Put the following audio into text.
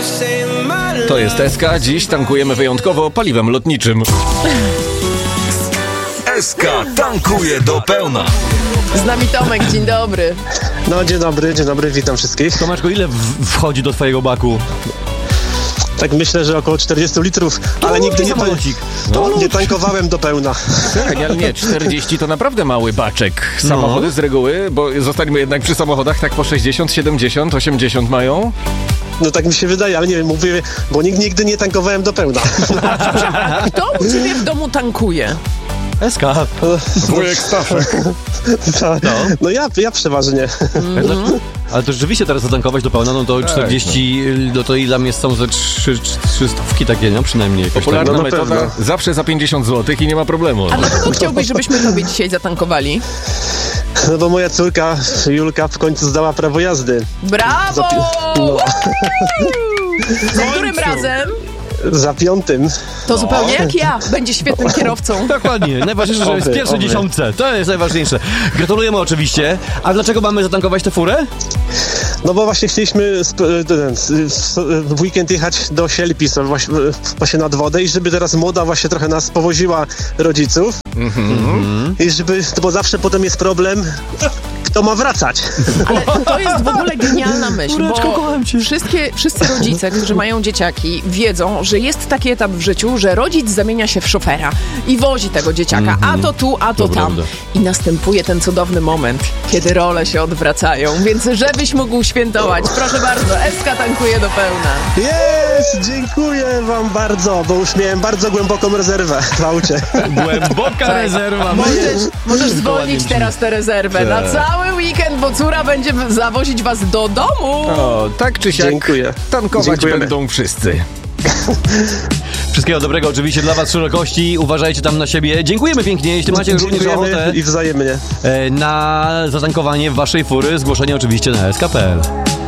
To jest SK, dziś tankujemy wyjątkowo paliwem lotniczym. SK tankuje do pełna. Z nami Tomek, dzień dobry. No, dzień dobry, witam wszystkich. Tomeczko, ile wchodzi do twojego baku? Tak myślę, że około 40 litrów, ale nigdy nie tankowałem do pełna. Tak, ale nie, 40 to naprawdę mały baczek. Samochody z reguły, bo zostańmy jednak przy samochodach, tak po 60, 70, 80 mają. No tak mi się wydaje, ale nie wiem, mówię, bo nigdy nie tankowałem do pełna. Kto u ciebie w domu tankuje? SK. Wujek Staszek. No ja przeważnie. Ale to rzeczywiście teraz zatankować do pełna, no to 40, no to i dla mnie są ze 300 takie, no przynajmniej. Jakoś Popularna tak. metoda, zawsze za 50 zł i nie ma problemu. A dlaczego chciałbyś, żebyśmy tobie dzisiaj zatankowali? No bo moja córka Julka w końcu zdała prawo jazdy. Brawo! Za którym razem? Za 5. To zupełnie jak ja. Będzie świetnym kierowcą. Dokładnie, najważniejsze, że jest w pierwszej dziesiątce. To jest najważniejsze. Gratulujemy oczywiście. A dlaczego mamy zatankować tę furę? No bo właśnie chcieliśmy w weekend jechać do Sielpi właśnie nad wodę i żeby teraz młoda właśnie trochę nas powoziła rodziców. I żeby, bo zawsze potem jest problem, kto ma wracać. Ale to jest w ogóle genialna myśl, Kureczko, kocham cię. Wszyscy rodzice, którzy mają dzieciaki, wiedzą, że jest taki etap w życiu, że rodzic zamienia się w szofera i wozi tego dzieciaka, a to tu, a to tam. prawda. I następuje ten cudowny moment, kiedy role się odwracają. Więc żebyś mógł świętować, proszę bardzo, SK tankuje do pełna. Dziękuję wam bardzo, bo już miałem bardzo głęboką rezerwę w aucie. Głęboka rezerwa. Możesz zwolnić teraz tę rezerwę na cały weekend, bo córa będzie zawozić was do domu. O, tak czy siak, Dziękuję. tankować Dziękujemy. będą wszyscy. Wszystkiego dobrego oczywiście dla was szerokości. Uważajcie tam na siebie. Dziękujemy pięknie. Jeśli macie również Dziękujemy ochotę i wzajemnie. na zatankowanie waszej fury, zgłoszenie oczywiście na sk.pl.